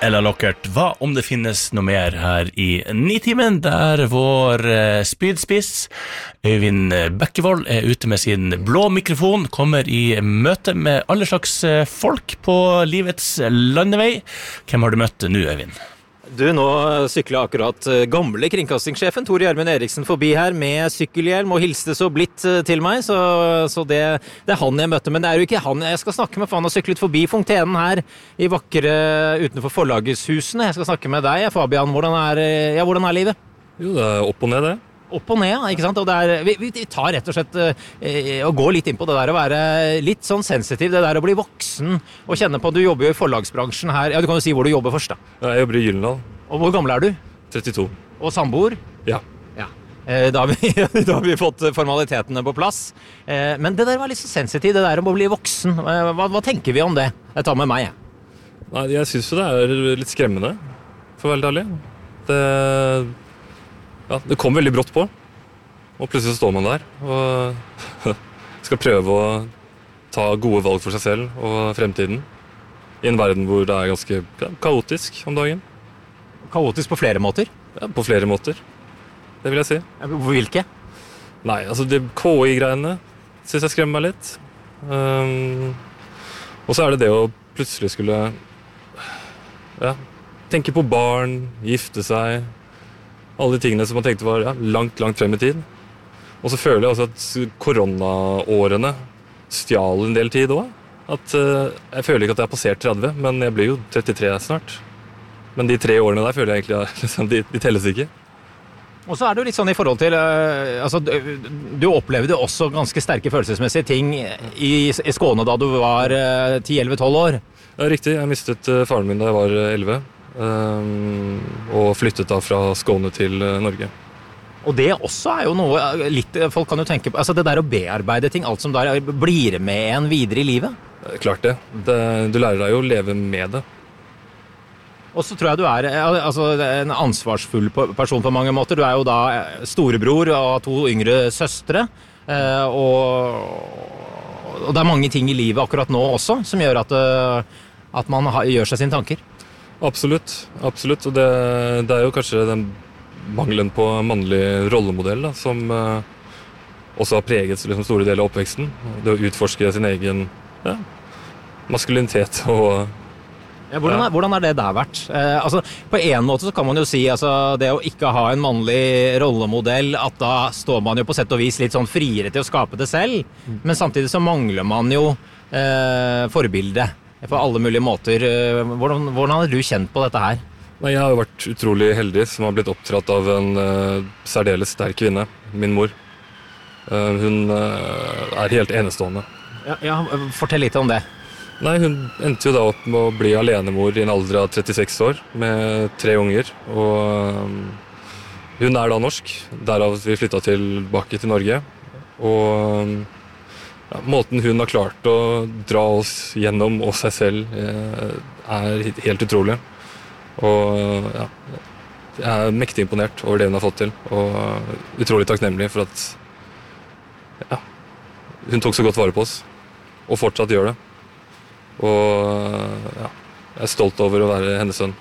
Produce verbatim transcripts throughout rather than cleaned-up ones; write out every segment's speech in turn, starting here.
Ella Lockert, hva om det finnes noe mer her i Nitimen, der vår spydspiss Øyvind Bekkevold er ute med sin blå mikrofon, kommer i møte med alle slags folk på livets landevei. Hvem har du møtt nå, Øyvind? Du, nå syklet akkurat gamle kringkastingssjefen Tor Gjermund Eriksen forbi her med sykkelhjelm og hilste så blitt til meg, så, så det, det er han jeg møtte, men det er jo ikke han jeg skal snakke med, for han har syklet forbi fontenen her i vakre utenfor forlagshusene. Jeg skal snakke med deg, Fabian. Hvordan er, ja, hvordan er livet? Jo, det er opp og ned det. Opp og ned, ja, ikke sant? Og det er, vi, vi tar rett og slett eh, og går litt inn på det der å være litt sånn sensitiv, det der å bli voksen og kjenne på, du jobber jo i forlagsbransjen her. Ja, du kan jo si hvor du jobber først da. Jeg jobber i Gyllendal. Og hvor gammel er du? trettito. Og samboer? Ja. Ja. Eh, da, har vi, da har vi fått formalitetene på plass. Eh, men det der var litt så sensitiv, det der om å bli voksen. Eh, hva, hva tenker vi om det? Jeg tar med meg, jeg. Nei, jeg synes jo det er litt skremmende, for å være ærlig. Det... Ja, det kom veldig brått på, og plutselig står man der og skal prøve å ta gode valg for seg selv og fremtiden i en verden hvor det er ganske ja, kaotisk om dagen. Kaotisk på flere måter? Ja, på flere måter, det vil jeg si. Hvilke? Nei, altså det K I-greiene synes jeg skremmer meg litt. Um, og så er det det å plutselig skulle ja, tenke på barn, gifte seg, alle de tingene som man tenkte var ja, langt, langt frem i tid. Og så føler jeg også at koronaårene stjal en del tid også. At, uh, jeg føler ikke at jeg har passert tretti, men jeg blir jo trettitre snart. Men de tre årene der føler jeg egentlig at liksom, de, de telles ikke. Og så er det jo litt sånn i forhold til, uh, altså, du, du opplevde også ganske sterke følelsesmessige ting i, i Skåne da du var uh, ti elleve tolv år. Ja, riktig. Jeg mistet uh, faren min da jeg var elleve. Um, og flyttet da fra Skåne til uh, Norge. Og det også er jo noe litt, folk kan jo tenke på, altså det der å bearbeide ting, alt som der blir med en videre i livet. Klart det. det du lærer deg jo å leve med det. Og så tror jeg du er altså, en ansvarsfull person på mange måter. Du er jo da storebror av to yngre søstre, og, og det er mange ting i livet akkurat nå også som gjør at, at man gjør seg sine tanker. Absolutt, absolutt. Og det, det er jo kanskje den mangelen på mannlig rollemodell da, som uh, også har preget liksom, store deler av oppveksten. Det å utforske sin egen ja, maskulinitet og... Ja, hvordan, er, hvordan er det der vært? Eh, altså, på en måte så kan man jo si altså, det å ikke ha en mannlig rollemodell, at da står man jo på sett og vis litt sånn friere til å skape det selv, mm. men samtidig så mangler man jo eh, forbildet. På alle mulige måter. Hvordan, hvordan har du kjent på dette her? Nei, jeg har jo vært utrolig heldig som har blitt oppdratt av en uh, særdeles sterk kvinne, min mor. Uh, hun uh, er helt enestående. Ja, ja, fortell litt om det. Nei, hun endte jo da opp med å bli alenemor i en alder av trettiseks år med tre unger. Og um, hun er da norsk, derav vi flyttet tilbake til Norge. Og um, Ja, måten hun har klart å dra oss gjennom og seg selv eh, er helt utrolig. Og ja, jeg er mektig imponert over det hun har fått til, og utrolig takknemlig for at ja, hun tok så godt vare på oss, og fortsatt gjør det. Og ja, jeg er stolt over å være hennes sønn.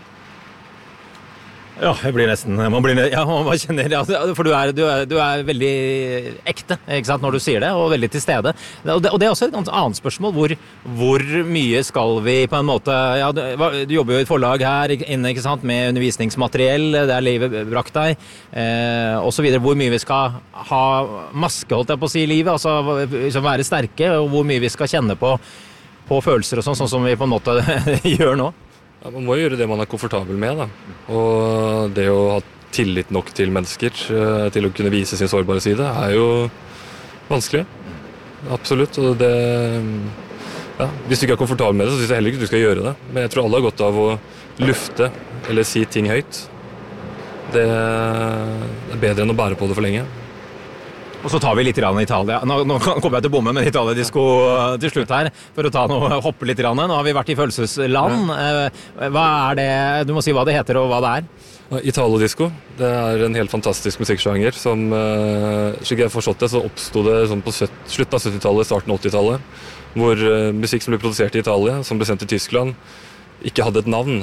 Ja, jeg blir nesten, man blir, ja, man kjenner, ja, for du er, du, er, du er veldig ekte, ikke sant, når du sier det, og veldig til stede. Og det, og det er også et annet spørsmål, hvor, hvor mye skal vi på en måte, ja, du, du jobber jo i et forlag her inne, ikke sant, med undervisningsmateriell, det er livet brakt deg, eh, og så videre, hvor mye vi skal ha maske, holdt jeg på å si, i livet, altså liksom være sterke, og hvor mye vi skal kjenne på, på følelser og sånn, sånn som vi på en måte gjør nå. Ja, man må gjøre det man er komfortabel med, da. Og det å ha tillit nok til mennesker, til å kunne vise sin sårbare side, er jo vanskelig. Absolutt. Og det, ja, hvis du ikke er komfortabel med det, så synes jeg heller ikke du skal gjøre det. Men jeg tror alle har godt av å lufte eller si ting høyt. Det er bedre enn å bære på det for lenge. Og så tar vi litt grann i Italia. Nå, nå kommer jeg til å bomme med Italia-disko til slutt her, for å ta noe, hoppe litt grann. Nå har vi vært i følelsesland. Hva er det? Du må si hva det heter og hva det er. Italo-disko, det er en helt fantastisk musikksjanger som, slik jeg har forstått det, så oppstod det sånn på slutten av syttitallet, starten av åttitallet, hvor musikk som ble produsert i Italia, som ble sendt til Tyskland, ikke hadde et navn.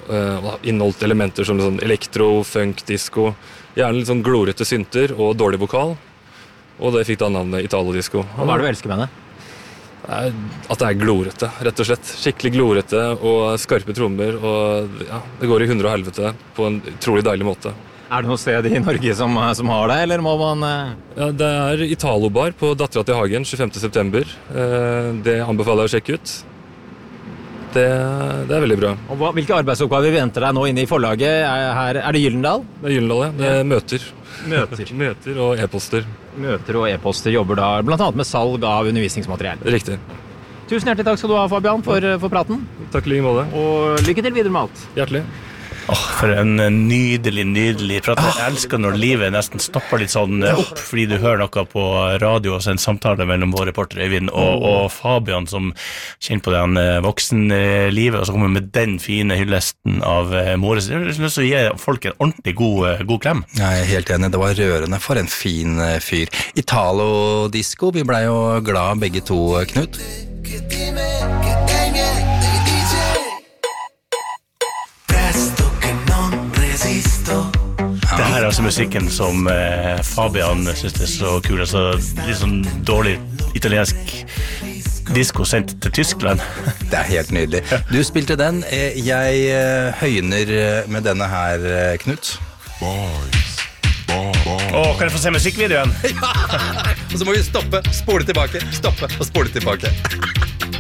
uh, inneholdt elementer som sånn elektro, funk, disco, gjerne litt sånn glorete synter og dårlig vokal. Og det fikk da navnet Italo-disco. Hva er det du elsker med det? At det er glorete, rett og slett. Skikkelig glorete og skarpe trommer, og ja, det går i hundre og helvete på en utrolig deilig måte. Er det noe sted i Norge som, som har det, eller må man... Ja, det er Italo-bar på Dattera til Hagen tjuefemte september. Det anbefaler jeg å sjekke ut. Det, det er veldig bra. Og hva, hvilke arbeidsoppgaver venter deg nå inne i forlaget? Er, her, er det Gyllendal? Det er Gyllendal, ja. Det er møter. Møter. Møter og e-poster. Møter og e-poster jobber da blant annet med salg av undervisningsmateriell. Riktig. Tusen hjertelig takk skal du ha, Fabian, for, for praten. Takk i like måte. Og lykke til videre med alt. Hjertelig. Oh, for en nydelig, nydelig prat. Jeg elsker når livet nesten stopper litt sånn opp, fordi du hører noe på radio og så en samtale mellom vår reporter Øyvind og, og Fabian, som kjenner på den voksenlivet, og så kommer med den fine hyllesten av Mores. Jeg har lyst til å gi folk en ordentlig god, god klem. Jeg er helt enig, det var rørende. For en fin fyr. Italo-disco, vi ble jo glad begge to, Knut. Det her er altså musikken som eh, Fabian synes det er så kul, altså litt sånn dårlig italiensk disco sendt til Tyskland. Det er helt nydelig. Du spilte den, jeg høyner med denne her, Knut. Boys, boys, boys. Åh, kan jeg få se musikkvideoen? Ja! Og så må vi stoppe, spole tilbake, stoppe og spole tilbake.